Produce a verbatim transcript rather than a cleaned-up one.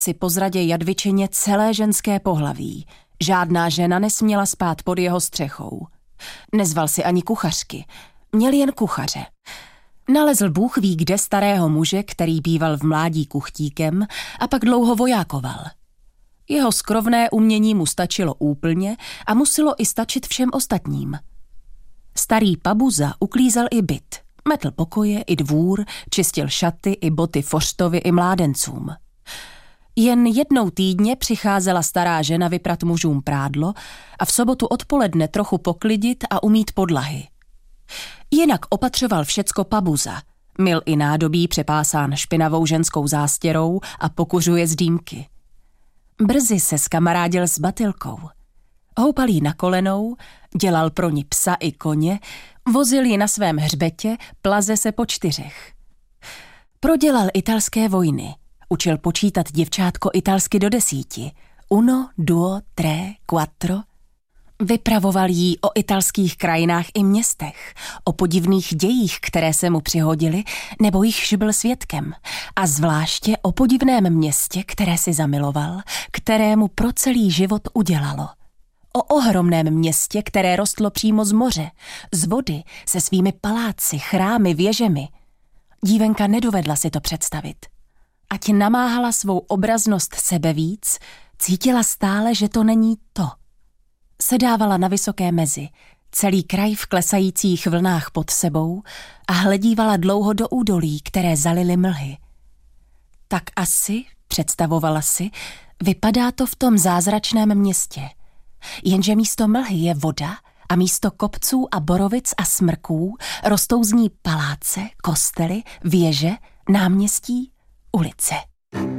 si po zradě Jadvičině celé ženské pohlaví. Žádná žena nesměla spát pod jeho střechou. Nezval si ani kuchařky, měl jen kuchaře. Nalezl Bůh ví kde starého muže, který býval v mládí kuchtíkem a pak dlouho vojákoval. Jeho skrovné umění mu stačilo úplně a muselo i stačit všem ostatním. Starý Pabuza uklízel i byt, metl pokoje i dvůr, čistil šaty i boty Fořtovi i mládencům. Jen jednou týdně přicházela stará žena vyprat mužům prádlo a v sobotu odpoledne trochu poklidit a umýt podlahy. Jinak opatřoval všecko Pabuza, myl i nádobí přepásán špinavou ženskou zástěrou a pokuřuje z dýmky. Brzy se skamarádil s Batylkou. Houpal jí na kolenou, dělal pro ní psa i koně, vozil ji na svém hřbetě, plaze se po čtyřech. Prodělal italské vojny, učil počítat děvčátko italsky do desíti. Uno, duo, tre, quattro. Vypravoval jí o italských krajinách i městech, o podivných dějích, které se mu přihodily, nebo jichž byl svědkem, a zvláště o podivném městě, které si zamiloval, kterému pro celý život udělalo. O ohromném městě, které rostlo přímo z moře, z vody, se svými paláci, chrámy, věžemi. Dívenka nedovedla si to představit. Ať namáhala svou obraznost sebe víc, cítila stále, že to není to. Sedávala na vysoké mezi, celý kraj v klesajících vlnách pod sebou a hledívala dlouho do údolí, které zalily mlhy. Tak asi, představovala si, vypadá to v tom zázračném městě. Jenže místo mlhy je voda a místo kopců a borovic a smrků rostou z ní paláce, kostely, věže, náměstí, ulice.